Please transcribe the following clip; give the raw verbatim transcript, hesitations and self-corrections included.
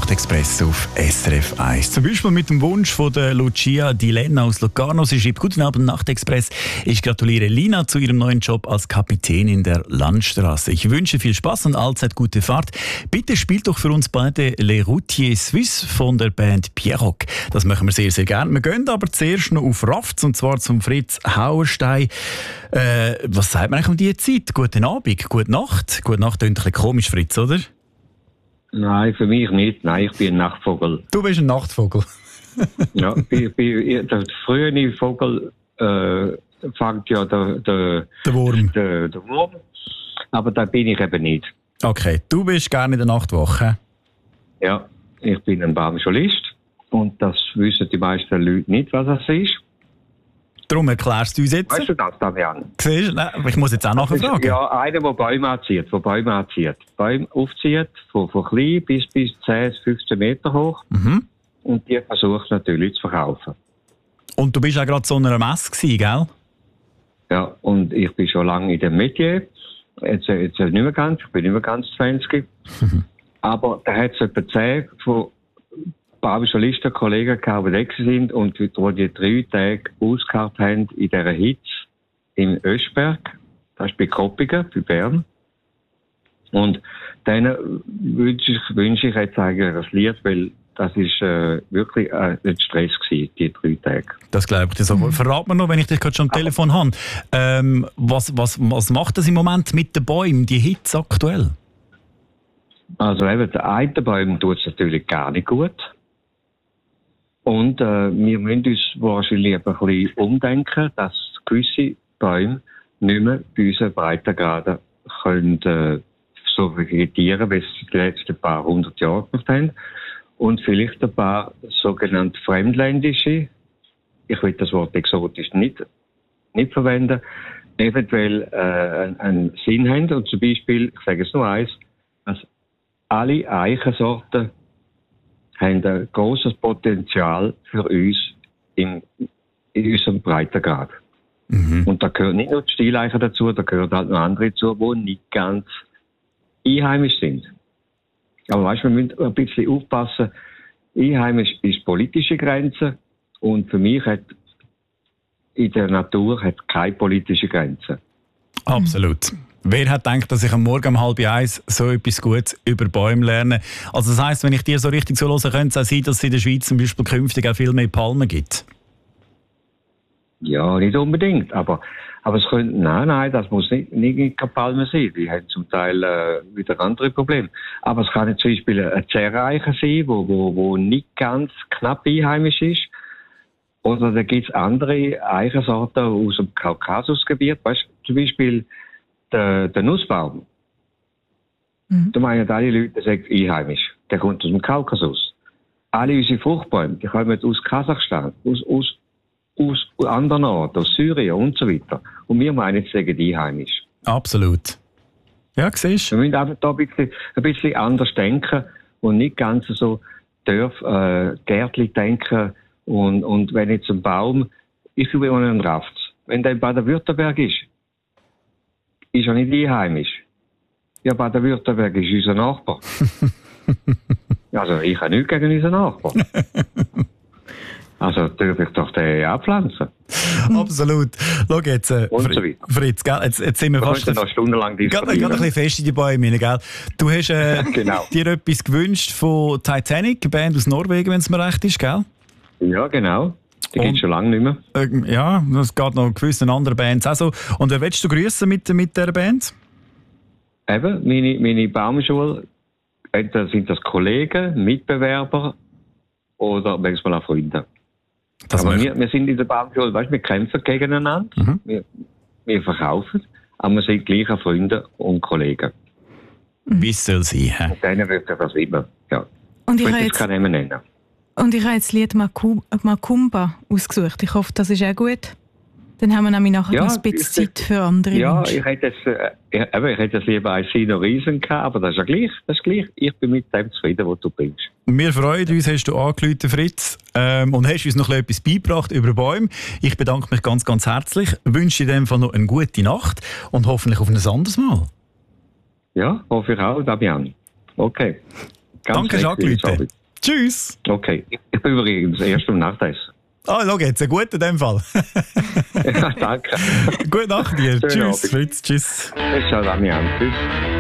Nachtexpress auf S R F eins. Zum Beispiel mit dem Wunsch von der Lucia Di Lenna aus Locarno. Sie schreibt: Guten Abend, Nachtexpress. Ich gratuliere Lina zu ihrem neuen Job als Kapitänin der Landstraße. Ich wünsche viel Spaß und allzeit gute Fahrt. Bitte spielt doch für uns beide Les Routiers Suisses von der Band Pierrock. Das machen wir sehr, sehr gerne. Wir gehen aber zuerst noch auf Rafts, und zwar zum Fritz Hauerstein. Äh, was sagt man eigentlich um diese Zeit? Guten Abend, gute Nacht. Gute Nacht klingt ein bisschen komisch, Fritz, oder? Nein, für mich nicht. Nein, ich bin ein Nachtvogel. Du bist ein Nachtvogel. Ja, ich bin, der frühe Vogel äh, fängt ja der, der, der Wurm. Der, der Wurm. Aber da bin ich eben nicht. Okay, du bist gerne in der Nachtwache. Ja, ich bin ein Baumschulist. Und das wissen die meisten Leute nicht, was das ist. Darum erklärst du uns jetzt. Weißt du das, Damian? Siehst du? Nein, aber ich muss jetzt auch nachher fragen. Ja, einer, der Bäume anzieht, der Bäume anzieht. Bäume aufzieht, von, von klein bis, bis zehn, fünfzehn Meter hoch. Mhm. Und die versucht natürlich zu verkaufen. Und du bist auch gerade so einer Messe gewesen, gell? Ja, und ich bin schon lange in dem Metier. Jetzt, jetzt nicht mehr ganz, ich bin nicht mehr ganz zwanzig. Mhm. Aber da hat es etwa zehn von Baumschulisten, Kollegen gehabt, die weg sind und die die drei Tage ausgeharrt haben in dieser Hitze in Öschberg. Das ist bei Koppigen, bei Bern. Und denen wünsche ich, wünsche ich jetzt eigentlich das Lied, weil das ist äh, wirklich äh, ein Stress gewesen, die drei Tage. Das glaube ich dir so. Mhm. Verrat mir noch, wenn ich dich gerade schon am Telefon habe, ähm, was, was, was macht das im Moment mit den Bäumen, die Hitze aktuell? Also eben, den einen Bäumen tut es natürlich gar nicht gut. Und äh, wir müssen uns wahrscheinlich ein bisschen umdenken, dass gewisse Bäume nicht mehr bei unseren Breitengraden können, äh, so vegetieren, wie es die letzten paar hundert Jahre gemacht haben. Und vielleicht ein paar sogenannte fremdländische, ich will das Wort exotisch nicht, nicht verwenden, eventuell äh, einen Sinn haben. Und zum Beispiel, ich sage es nur eins, dass alle Eichensorten haben ein grosses Potenzial für uns in, in unserem Breitengrad. Mhm. Und da gehört nicht nur die Stieleiche dazu, da gehören halt noch andere dazu, die nicht ganz einheimisch sind. Aber weißt, wir müssen ein bisschen aufpassen. Einheimisch ist politische Grenze und für mich hat in der Natur hat keine politische Grenze. Absolut. Wer hat gedacht, dass ich am Morgen um halb eins so etwas Gutes über Bäume lerne? Also das heisst, wenn ich dir so richtig so höre, könnte es auch sein, dass es in der Schweiz zum Beispiel künftig auch viel mehr Palmen gibt? Ja, nicht unbedingt. Aber, aber es könnte, nein, nein, das muss nicht, nicht keine Palmen sein. Die haben zum Teil äh, wieder andere Probleme. Aber es kann nicht zum Beispiel eine Zerreiche sein, wo, wo, wo nicht ganz knapp einheimisch ist. Oder da gibt es andere Eichensorten aus dem Kaukasusgebiet. Weißt du, zum Beispiel der, der Nussbaum. Mhm. Da meinen alle Leute, der sagt einheimisch. Der kommt aus dem Kaukasus. Alle unsere Fruchtbäume, die kommen aus Kasachstan, aus, aus, aus anderen Orten, aus Syrien und so weiter. Und wir meinen, sie sagen einheimisch. Absolut. Ja, siehst du. Wir müssen einfach da ein bisschen, ein bisschen anders denken und nicht ganz so Dörf, äh, gärtlich denken. Und, und wenn jetzt ein Baum, ich will einen Raft, wenn der in Baden-Württemberg ist, ist er nicht einheimisch. Ja, Baden-Württemberg ist unser Nachbar. Also ich habe nichts gegen unseren Nachbar. Also darf ich doch den abpflanzen. Absolut. Schau jetzt, äh, und so Fritz, gell? Jetzt, jetzt sind wir da fast... noch stundenlang diskutieren. Gerade ein bisschen fest in die Bäume rein, gell? Du hast äh, genau. dir etwas gewünscht von Titanic, eine Band aus Norwegen, wenn es mir recht ist, gell? Ja, genau. Die gibt es schon lange nicht mehr. Äh, ja, es geht noch gewissen anderen Bands auch so. Und wer willst du grüßen mit, mit dieser Band? Eben, meine, meine Baumschule, entweder sind das Kollegen, Mitbewerber oder manchmal auch Freunde. Das aber wir, wir sind in der Baumschule, weißt du, wir kämpfen gegeneinander, mhm. wir, wir verkaufen, aber wir sind gleich auch Freunde und Kollegen. Wie es soll sein, hä? Und denen wird ich das immer, ja. Und ich, ich will jetzt... keinen Namen nennen. Und ich habe jetzt das Lied Makumba ausgesucht. Ich hoffe, das ist auch gut. Dann haben wir nämlich nachher ja, noch ein bisschen Zeit für andere Ja, Wünsche. ich hätte jetzt, äh, ich, ich hätte jetzt lieber ein Sino Riesen gehabt, aber das ist ja gleich. Das ist gleich. Ich bin mit dem zufrieden, was du bringst. Wir freuen uns, hast du angerufen, Fritz, ähm, und hast uns noch etwas beigebracht über Bäume. Ich bedanke mich ganz, ganz herzlich. Wünsche dir in dem Fall noch eine gute Nacht und hoffentlich auf ein anderes Mal. Ja, hoffe ich auch, Damian. Okay. Ganz Danke, Jacques. Tschüss. Okay, ich bin übrigens erst am Nachtessen. Ah, schau jetzt, ein guter in dem Fall. Ja, danke. Gute Nacht dir. Schönen Tschüss, Abend. Fritz. Tschüss. Ciao, Damian. Tschüss.